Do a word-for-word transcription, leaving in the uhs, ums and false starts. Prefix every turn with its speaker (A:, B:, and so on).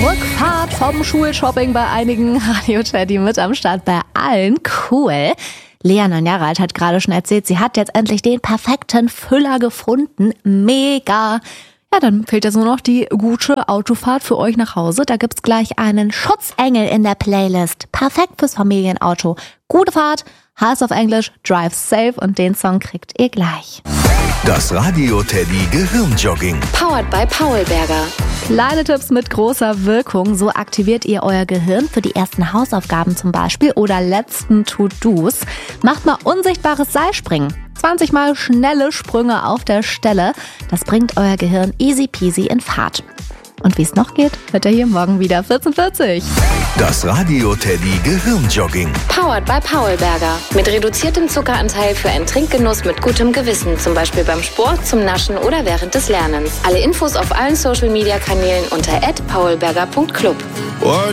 A: Rückfahrt vom Schulshopping bei einigen. Radio Teddy mit am Start bei allen. Cool. Lea, neun Jahre alt, hat gerade schon erzählt, sie hat jetzt endlich den perfekten Füller gefunden. Mega. Ja, dann fehlt jetzt nur noch die gute Autofahrt für euch nach Hause. Da gibt's gleich einen Schutzengel in der Playlist. Perfekt fürs Familienauto. Gute Fahrt, heißt auf Englisch Drive Safe und den Song kriegt ihr gleich.
B: Das Radio Teddy Gehirnjogging.
C: Powered by Paulberger.
A: Kleine Tipps mit großer Wirkung. So aktiviert ihr euer Gehirn für die ersten Hausaufgaben zum Beispiel oder letzten To-Dos. Macht mal unsichtbares Seilspringen. zwanzig Mal schnelle Sprünge auf der Stelle. Das bringt euer Gehirn easy peasy in Fahrt. Und wie es noch geht, hört ihr hier morgen wieder vierzehn Uhr vierzig.
B: Das Radio Teddy Gehirnjogging.
C: Powered by Paulberger. Mit reduziertem Zuckeranteil für einen Trinkgenuss mit gutem Gewissen. Zum Beispiel beim Sport, zum Naschen oder während des Lernens. Alle Infos auf allen Social Media Kanälen unter at paulberger punkt club.